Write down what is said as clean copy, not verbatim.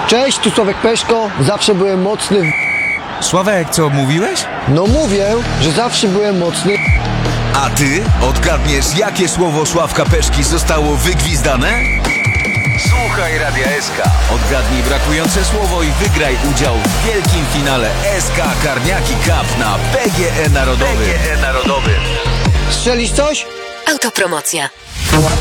Cześć, tu Sławek Peszko. Zawsze byłem mocny. Sławek, co mówiłeś? No mówię, że zawsze byłem mocny. A ty odgadniesz, jakie słowo Sławka Peszki zostało wygwizdane? Słuchaj Radia SK. Odgadnij brakujące słowo i wygraj udział w wielkim finale SK Karniaki Cup na PGE Narodowym. Strzelisz coś? Autopromocja.